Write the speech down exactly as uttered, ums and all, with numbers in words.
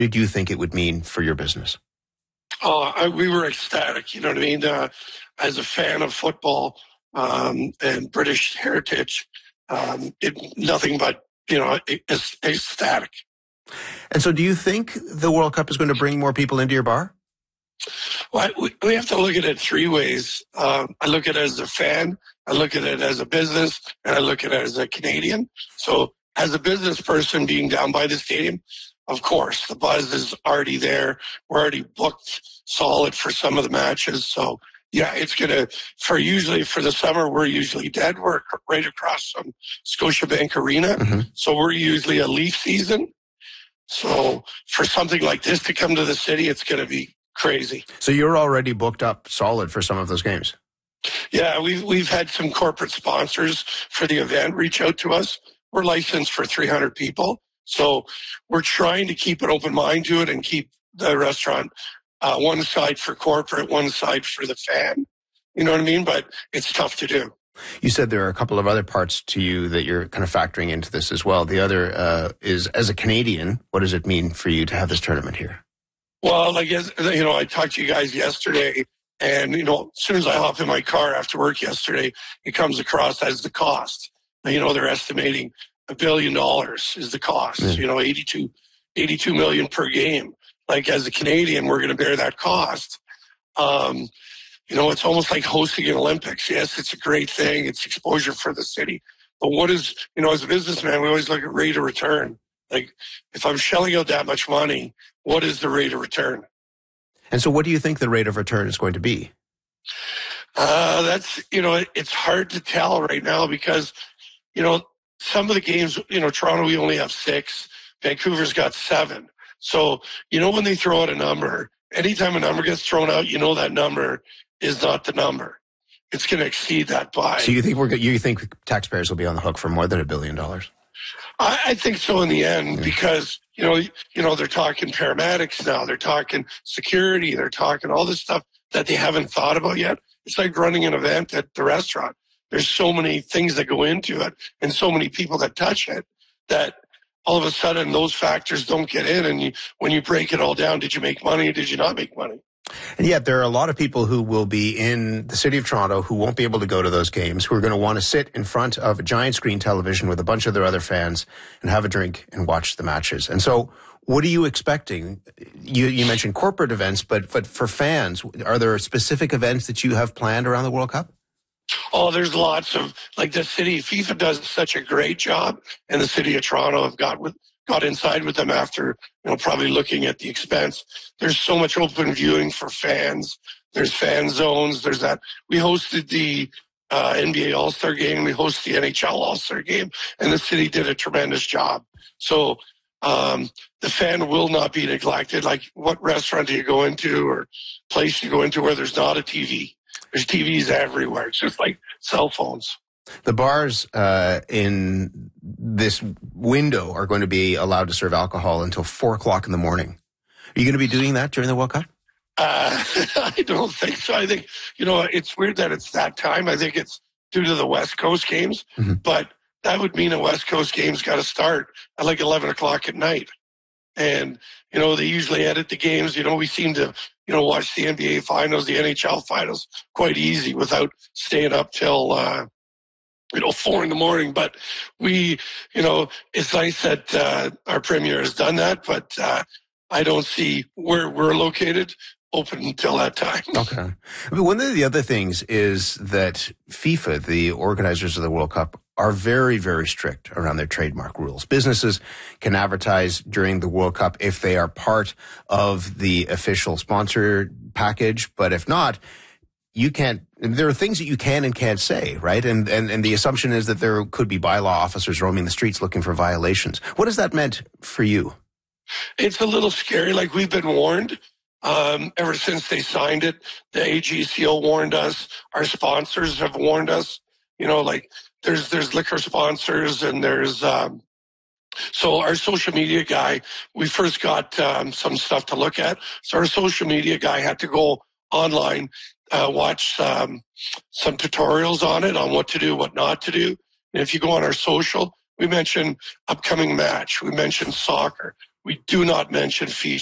did you think it would mean for your business? Oh, I, we were ecstatic. You know what I mean? Uh, as a fan of football um, and British heritage, um, it, nothing but, you know, ecstatic. And so do you think the World Cup is going to bring more people into your bar? Well, we, we have to look at it three ways. Um, I look at it as a fan, I look at it as a business, and I look at it as a Canadian. So as a business person being down by the stadium, of course, the buzz is already there. We're already booked solid for some of the matches. So, yeah, it's going to, for usually for the summer, we're usually dead. We're right across from Scotiabank Arena. Mm-hmm. So we're usually a Leaf season. So for something like this to come to the city, it's going to be crazy. So you're already booked up solid for some of those games? Yeah, we've, we've had some corporate sponsors for the event reach out to us. We're licensed for three hundred people. So we're trying to keep an open mind to it and keep the restaurant uh, one side for corporate, one side for the fan. You know what I mean? But it's tough to do. You said there are a couple of other parts to you that you're kind of factoring into this as well. The other uh, is, as a Canadian, what does it mean for you to have this tournament here? Well, I guess, you know, I talked to you guys yesterday, and, you know, as soon as I hop in my car after work yesterday, it comes across as the cost. You know, they're estimating a billion dollars is the cost, mm. you know, eighty-two, eighty-two million per game. Like, as a Canadian, we're going to bear that cost. Um, you know, it's almost like hosting an Olympics. Yes, it's a great thing. It's exposure for the city. But what is, you know, as a businessman, we always look at rate of return. Like, if I'm shelling out that much money, what is the rate of return? And so what do you think the rate of return is going to be? Uh, that's, you know, it, it's hard to tell right now because, you know, some of the games, you know, Toronto, we only have six. Vancouver's got seven. So, you know, when they throw out a number, anytime a number gets thrown out, you know that number is not the number. It's going to exceed that by. So you think we're you think taxpayers will be on the hook for more than a billion dollars? I, I think so in the end, yeah. because, you know, you know, they're talking paramedics now, they're talking security, they're talking all this stuff that they haven't thought about yet. It's like running an event at the restaurant. There's so many things that go into it and so many people that touch it that all of a sudden those factors don't get in. And you, when you break it all down, did you make money or did you not make money? And yet there are a lot of people who will be in the city of Toronto who won't be able to go to those games, who are going to want to sit in front of a giant screen television with a bunch of their other fans and have a drink and watch the matches. And so what are you expecting? You, you mentioned corporate events, but, but for fans, are there specific events that you have planned around the World Cup? Oh, there's lots of, like the city, FIFA does such a great job, and the city of Toronto have got with, got inside with them after, you know, probably looking at the expense. There's so much open viewing for fans. There's fan zones. There's that. We hosted the uh, N B A All-Star game. We hosted the N H L All-Star game, and the city did a tremendous job. So um, the fan will not be neglected. Like, what restaurant do you go into or place do you go into where there's not a T V? There's T Vs everywhere. It's just like cell phones. The bars uh, in this window are going to be allowed to serve alcohol until four o'clock in the morning. Are you going to be doing that during the World Cup? Uh, I don't think so. I think, you know, it's weird that it's that time. I think it's due to the West Coast games, mm-hmm. but that would mean a West Coast game's got to start at like eleven o'clock at night. And, you know, they usually edit the games. You know, we seem to, you know, watch the N B A finals, the N H L finals quite easy without staying up till, uh, you know, four in the morning. But we, you know, it's nice that uh, our premier has done that, but uh, I don't see where we're located open until that time. Okay. I mean, one of the other things is that FIFA, the organizers of the World Cup, are very, very strict around their trademark rules. Businesses can advertise during the World Cup if they are part of the official sponsor package, but if not, you can't, there are things that you can and can't say, right? And, and, and the assumption is that there could be bylaw officers roaming the streets looking for violations. What has that meant for you? It's a little scary. Like, we've been warned. Um, ever since they signed it, the A G C O warned us. Our sponsors have warned us. You know, like there's there's liquor sponsors and there's um, so our social media guy. We first got um, some stuff to look at. So our social media guy had to go online, uh, watch um, some tutorials on it on what to do, what not to do. And if you go on our social, we mentioned upcoming match. We mentioned soccer. we do not mention fee